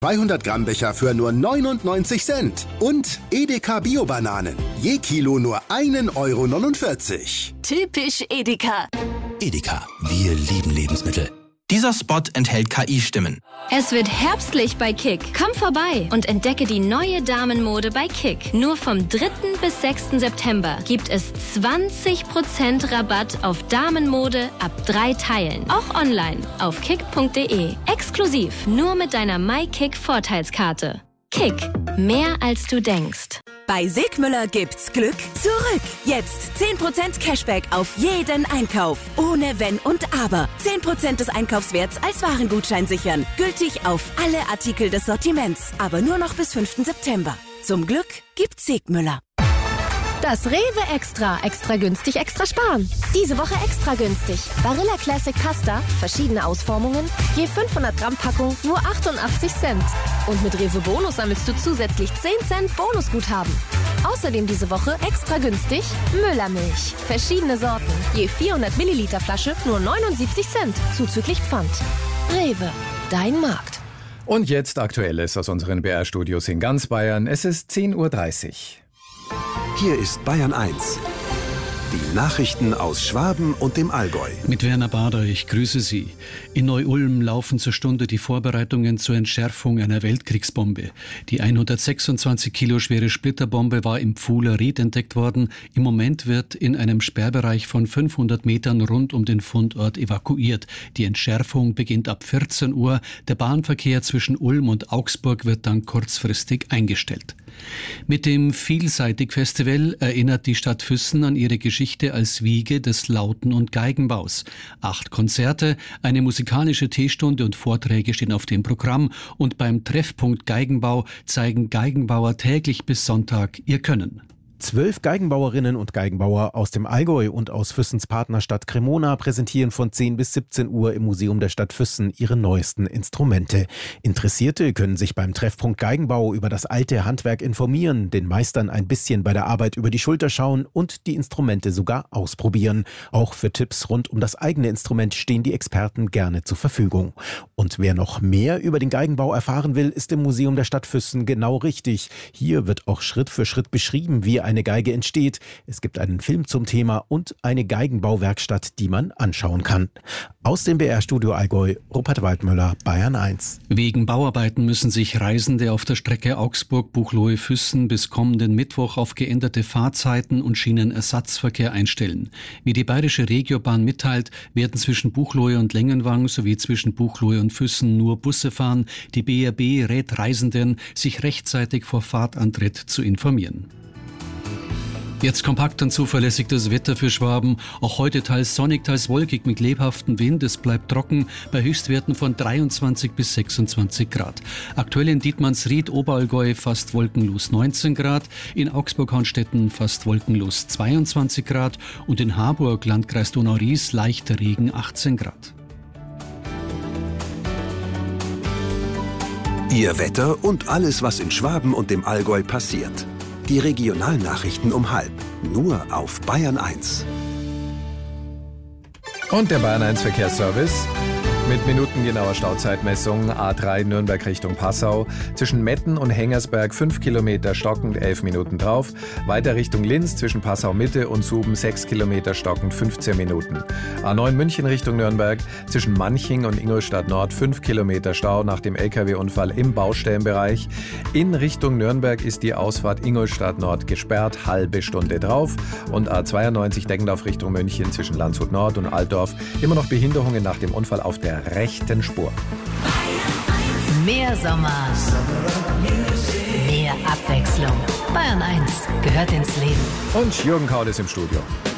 200 Gramm Becher für nur 99 Cent. Und Edeka Bio-Bananen. Je Kilo nur 1,49 €. Typisch Edeka. Edeka, wir lieben Lebensmittel. Dieser Spot enthält KI-Stimmen. Es wird herbstlich bei Kick. Komm vorbei und entdecke die neue Damenmode bei Kick. Nur vom 3. bis 6. September gibt es 20% Rabatt auf Damenmode ab 3 Teilen. Auch online auf kick.de. Exklusiv nur mit deiner MyKick-Vorteilskarte. Kick. Mehr als du denkst. Bei Sigmüller gibt's Glück zurück. Jetzt 10% Cashback auf jeden Einkauf. Ohne Wenn und Aber. 10% des Einkaufswerts als Warengutschein sichern. Gültig auf alle Artikel des Sortiments. Aber nur noch bis 5. September. Zum Glück gibt's Sigmüller. Das Rewe Extra. Extra günstig, extra sparen. Diese Woche extra günstig. Barilla Classic Pasta, verschiedene Ausformungen, je 500 Gramm Packung, nur 88 Cent. Und mit Rewe Bonus sammelst du zusätzlich 10 Cent Bonusguthaben. Außerdem diese Woche extra günstig Müllermilch. Verschiedene Sorten, je 400 Milliliter Flasche, nur 79 Cent, zuzüglich Pfand. Rewe, dein Markt. Und jetzt Aktuelles aus unseren BR-Studios in ganz Bayern. Es ist 10:30 Uhr. Hier ist Bayern 1. Die Nachrichten aus Schwaben und dem Allgäu. Mit Werner Bader, ich grüße Sie. In Neu-Ulm laufen zur Stunde die Vorbereitungen zur Entschärfung einer Weltkriegsbombe. Die 126 Kilo schwere Splitterbombe war im Pfuhler Ried entdeckt worden. Im Moment wird in einem Sperrbereich von 500 Metern rund um den Fundort evakuiert. Die Entschärfung beginnt ab 14 Uhr. Der Bahnverkehr zwischen Ulm und Augsburg wird dann kurzfristig eingestellt. Mit dem Vielseitig-Festival erinnert die Stadt Füssen an ihre Geschichte als Wiege des Lauten- und Geigenbaus. 8 Konzerte, eine musikalische Teestunde und Vorträge stehen auf dem Programm. Und beim Treffpunkt Geigenbau zeigen Geigenbauer täglich bis Sonntag ihr Können. 12 Geigenbauerinnen und Geigenbauer aus dem Allgäu und aus Füssens Partnerstadt Cremona präsentieren von 10 bis 17 Uhr im Museum der Stadt Füssen ihre neuesten Instrumente. Interessierte können sich beim Treffpunkt Geigenbau über das alte Handwerk informieren, den Meistern ein bisschen bei der Arbeit über die Schulter schauen und die Instrumente sogar ausprobieren. Auch für Tipps rund um das eigene Instrument stehen die Experten gerne zur Verfügung. Und wer noch mehr über den Geigenbau erfahren will, ist im Museum der Stadt Füssen genau richtig. Hier wird auch Schritt für Schritt beschrieben, wie eine Geige entsteht. Es gibt einen Film zum Thema und eine Geigenbauwerkstatt, die man anschauen kann. Aus dem BR-Studio Allgäu, Rupert Waldmüller, Bayern 1. Wegen Bauarbeiten müssen sich Reisende auf der Strecke Augsburg-Buchloe-Füssen bis kommenden Mittwoch auf geänderte Fahrzeiten und Schienenersatzverkehr einstellen. Wie die Bayerische Regiobahn mitteilt, werden zwischen Buchloe und Lengenwang sowie zwischen Buchloe und Füssen nur Busse fahren. Die BRB rät Reisenden, sich rechtzeitig vor Fahrtantritt zu informieren. Jetzt kompakt und zuverlässig das Wetter für Schwaben. Auch heute teils sonnig, teils wolkig mit lebhaftem Wind. Es bleibt trocken bei Höchstwerten von 23 bis 26 Grad. Aktuell in Dietmannsried, Oberallgäu fast wolkenlos 19 Grad. In Augsburg-Hornstetten fast wolkenlos 22 Grad. Und in Harburg, Landkreis Donau-Ries, leichter Regen 18 Grad. Ihr Wetter und alles, was in Schwaben und dem Allgäu passiert. Die Regionalnachrichten um 12:30, nur auf Bayern 1. Und der Bayern 1 Verkehrsservice. Mit minutengenauer Stauzeitmessung A3 Nürnberg Richtung Passau. Zwischen Metten und Hengersberg 5 Kilometer stockend 11 Minuten drauf. Weiter Richtung Linz zwischen Passau Mitte und Suben 6 Kilometer stockend 15 Minuten. A9 München Richtung Nürnberg. Zwischen Manching und Ingolstadt Nord 5 Kilometer Stau nach dem LKW-Unfall im Baustellenbereich. In Richtung Nürnberg ist die Ausfahrt Ingolstadt Nord gesperrt, halbe Stunde drauf. Und A92 Deggendorf Richtung München zwischen Landshut Nord und Altdorf. Immer noch Behinderungen nach dem Unfall auf der rechten Spur. Mehr Sommer. Mehr Abwechslung. Bayern 1 gehört ins Leben. Und Jürgen Kaud ist im Studio.